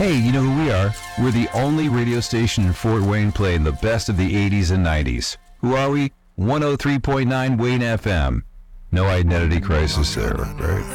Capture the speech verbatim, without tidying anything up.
Hey, you know who we are? We're the only radio station in Fort Wayne playing the best of the eighties and nineties. Who are we? one oh three point nine Wayne F M. No identity crisis there, right?